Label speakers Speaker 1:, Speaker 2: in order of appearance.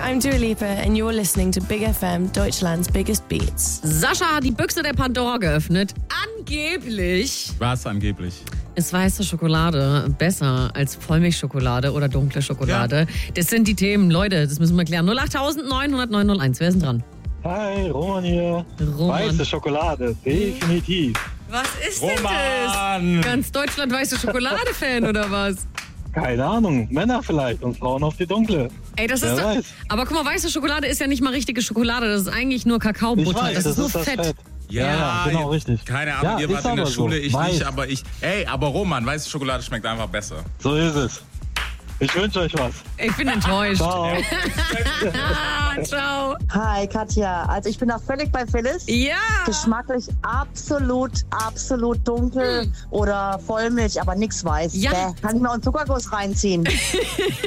Speaker 1: I'm Dua Lipa and you're listening to Big FM, Deutschland's biggest beats.
Speaker 2: Sascha hat die Büchse der Pandora geöffnet. Angeblich
Speaker 3: Was angeblich?
Speaker 2: ist weiße Schokolade besser als Vollmilchschokolade oder dunkle Schokolade. Ja. Das sind die Themen, Leute, das müssen wir klären. 08900 Wer ist denn dran?
Speaker 4: Hi, Roman hier.
Speaker 2: Roman.
Speaker 4: Weiße Schokolade, definitiv.
Speaker 2: Was ist
Speaker 3: Roman!
Speaker 2: denn das? Ganz Deutschland weiße Schokolade-Fan oder was?
Speaker 4: Keine Ahnung, Männer vielleicht und Frauen auf die dunkle.
Speaker 2: Ey, das
Speaker 4: Wer
Speaker 2: ist
Speaker 4: weiß.
Speaker 2: Aber guck mal, weiße Schokolade ist ja nicht mal richtige Schokolade, das ist eigentlich nur Kakaobutter.
Speaker 4: Ich weiß,
Speaker 2: das ist nur
Speaker 4: das
Speaker 2: Fett.
Speaker 4: Ja, genau, richtig.
Speaker 3: Keine Ahnung,
Speaker 4: Ja,
Speaker 3: ihr
Speaker 4: ist
Speaker 3: wart in der
Speaker 4: aber
Speaker 3: Schule,
Speaker 4: so.
Speaker 3: ich
Speaker 4: Weiß.
Speaker 3: nicht, aber ich... Ey, aber Roman, weiße Schokolade schmeckt einfach besser.
Speaker 4: So ist es. Ich wünsche euch was.
Speaker 2: Ich bin enttäuscht.
Speaker 4: Ciao.
Speaker 2: Ciao.
Speaker 5: Hi Katja, also ich bin da völlig bei Phyllis.
Speaker 2: Ja.
Speaker 5: Geschmacklich absolut dunkel oder Vollmilch, aber nix weiß.
Speaker 2: Ja.
Speaker 5: Kann ich mir auch einen Zuckerguss reinziehen.